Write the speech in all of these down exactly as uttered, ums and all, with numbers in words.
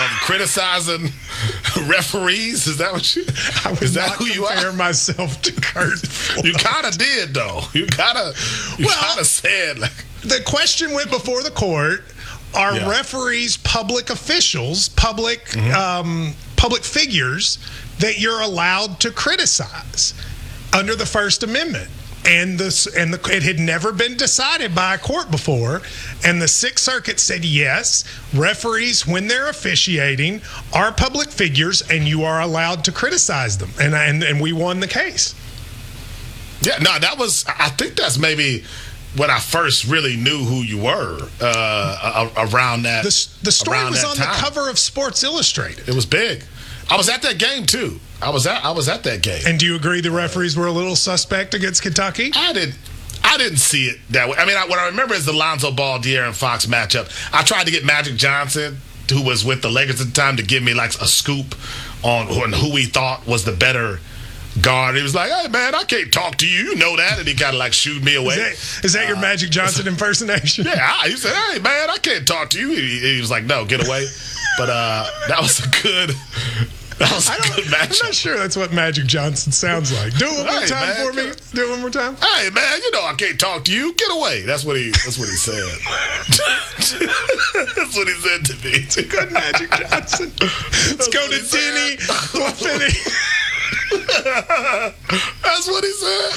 of criticizing referees? Is that what you? I would is that not who you compare are? myself to Kurt Fuller. You kind of did, though. You kind of, you Well, kind of said like. The question went before the court. Are Yeah. referees public officials, public Mm-hmm. um, public figures that you're allowed to criticize under the First Amendment? And this and the, it had never been decided by a court before, and the Sixth Circuit said yes, referees when they're officiating are public figures, and you are allowed to criticize them, and and and we won the case. Yeah, no, that was. I think that's maybe when I first really knew who you were uh, around that. The, the story around was that on time. the cover of Sports Illustrated. It was big. I was at that game too. I was at I was at that game. And do you agree the referees were a little suspect against Kentucky? I didn't. I didn't see it that way. I mean, I, what I remember is the Lonzo Ball, De'Aaron Fox matchup. I tried to get Magic Johnson, who was with the Lakers at the time, to give me like a scoop on, on who he thought was the better guard. He was like, "Hey man, I can't talk to you. You know that," and he kind of like shooed me away. Is that, is that your uh, Magic Johnson impersonation? Yeah, he said, "Hey man, I can't talk to you." He, he was like, "No, get away." But uh, that was a good. That was a I don't, good match. I'm not sure that's what Magic Johnson sounds like. Do it one more Hey, time man, for me. Do it one more time. Hey man, you know I can't talk to you. Get away. That's what he. That's what he said. That's what he said to me. Good Magic Johnson. Let's go to Denny. We'll finish. That's what he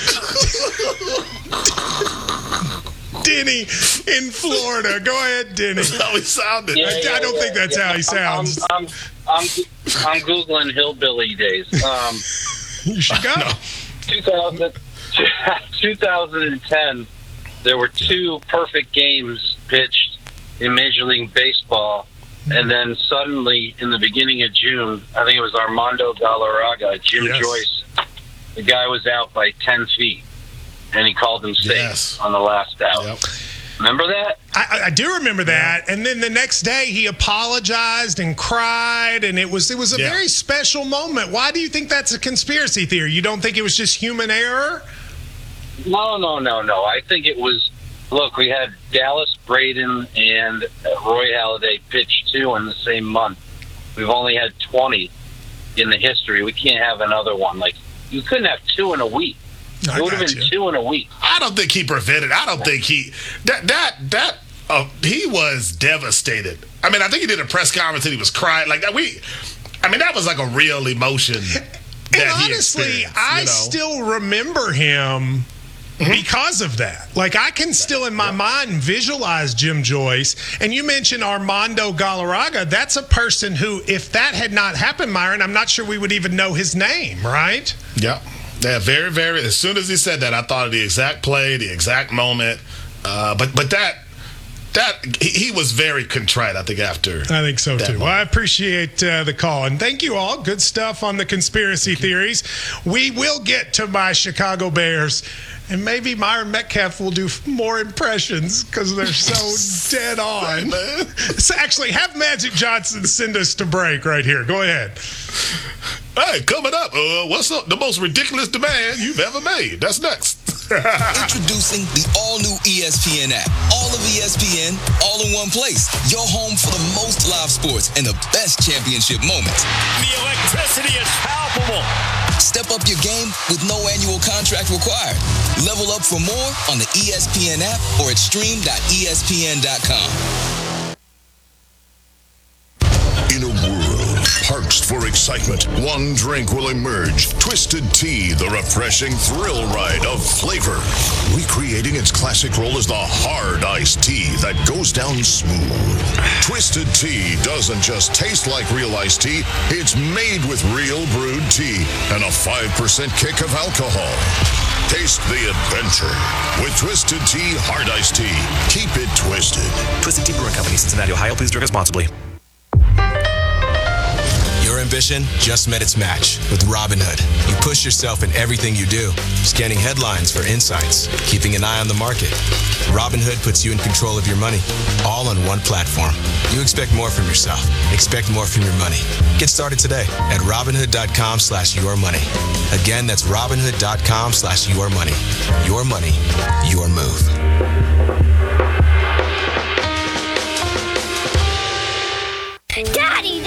said. Denny in Florida. Go ahead, Denny. That's how he sounded. Yeah, I, yeah, I don't yeah, think that's yeah. how he sounds. I'm, I'm, I'm, I'm Googling hillbilly days. Um, You should go. No. two thousand, two thousand ten, there were two perfect games pitched in Major League Baseball. And then suddenly, in the beginning of June, I think it was Armando Galarraga, Jim Yes. Joyce, the guy was out by ten feet. And he called him safe Yes. on the last out. Yep. Remember that? I, I do remember that, and then the next day he apologized and cried, and it was it was a Yeah. very special moment. Why do you think that's a conspiracy theory? You don't think it was just human error? No, no, no, no. I think it was, look, we had Dallas Braden and Roy Halladay pitch two in the same month. We've only had twenty in the history. We can't have another one. Like, you couldn't have two in a week. I It would have got been you. two in a week. I don't think he prevented. I don't think he that that that uh, he was devastated. I mean, I think he did a press conference and he was crying like that. We, I mean, that was like a real emotion. And that he honestly, experienced, I you know? still remember him because of that. Like, I can still in my mind visualize Jim Joyce. And you mentioned Armando Galarraga. That's a person who, if that had not happened, Myron, I'm not sure we would even know his name, right? Yeah. Yeah, very, very. As soon as he said that, I thought of the exact play, the exact moment. Uh, but but that that he, he was very contrite, I think, after. I think so, that too. moment. Well, I appreciate uh, the call. And thank you all. Good stuff on the conspiracy theories. We will get to my Chicago Bears. And maybe Myron Metcalf will do f- more impressions because they're so dead on. So actually, have Magic Johnson send us to break right here. Go ahead. Hey, coming up, uh, what's up? The most ridiculous demand you've ever made. That's next. Introducing the all-new E S P N app. All of E S P N, all in one place. Your home for the most live sports and the best championship moments. The electricity is palpable. Step up your game with no annual contract required. Level up for more on the E S P N app or at stream dot E S P N dot com. In a world parched for excitement, one drink will emerge. Twisted Tea, the refreshing thrill ride of flavor. Recreating its classic role as the hard iced tea that goes down smooth. Twisted Tea doesn't just taste like real iced tea, it's made with real brewed tea and a five percent kick of alcohol. Taste the adventure with Twisted Tea Hard Iced Tea. Keep it twisted. Twisted Tea Brewing Company, Cincinnati, Ohio. Please drink responsibly. Your ambition just met its match with Robinhood. You push yourself in everything you do, scanning headlines for insights, keeping an eye on the market. Robinhood puts you in control of your money, all on one platform. You expect more from yourself. Expect more from your money. Get started today at Robinhood.com slash your money. Again, that's Robinhood.com slash your money. Your money, your move. Daddy!